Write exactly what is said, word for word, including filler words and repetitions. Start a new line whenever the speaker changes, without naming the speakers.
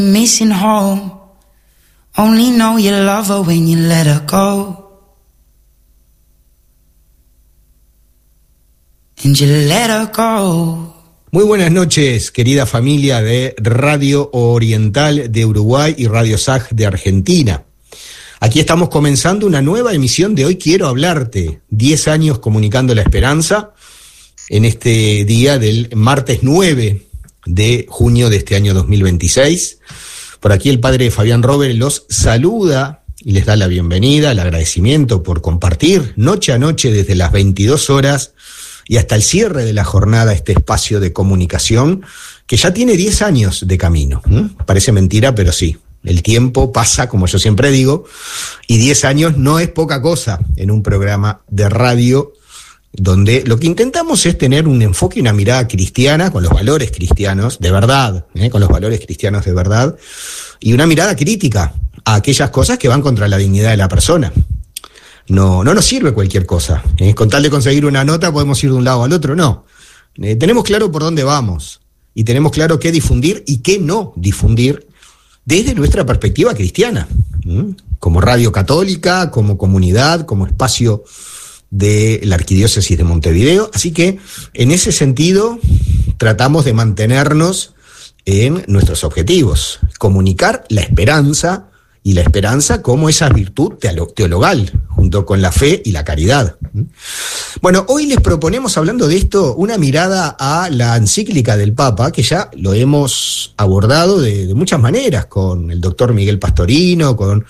Missing home. Only know you love her when you let her go. And you let her go.
Muy buenas noches, querida familia de Radio Oriental de Uruguay y Radio S A G de Argentina. Aquí estamos comenzando una nueva emisión de Hoy Quiero Hablarte, diez años comunicando la esperanza, en este día del martes nueve de junio de este año dos mil veintiséis. Por aquí el padre Fabián Robert los saluda y les da la bienvenida, el agradecimiento por compartir noche a noche desde las veintidós horas y hasta el cierre de la jornada este espacio de comunicación que ya tiene diez años de camino. ¿Mm? Parece mentira, pero sí. El tiempo pasa, como yo siempre digo, y diez años no es poca cosa en un programa de radio donde lo que intentamos es tener un enfoque y una mirada cristiana con los valores cristianos de verdad, ¿eh? con los valores cristianos de verdad, y una mirada crítica a aquellas cosas que van contra la dignidad de la persona. No, no nos sirve cualquier cosa. ¿eh? Con tal de conseguir una nota podemos ir de un lado al otro, no. Eh, tenemos claro por dónde vamos y tenemos claro qué difundir y qué no difundir desde nuestra perspectiva cristiana, ¿eh? como radio católica, como comunidad, como espacio de la Arquidiócesis de Montevideo. Así que, en ese sentido, tratamos de mantenernos en nuestros objetivos, comunicar la esperanza, y la esperanza como esa virtud teologal, junto con la fe y la caridad. Bueno, hoy les proponemos, hablando de esto, una mirada a la encíclica del Papa, que ya lo hemos abordado de, de muchas maneras, con el doctor Miguel Pastorino, con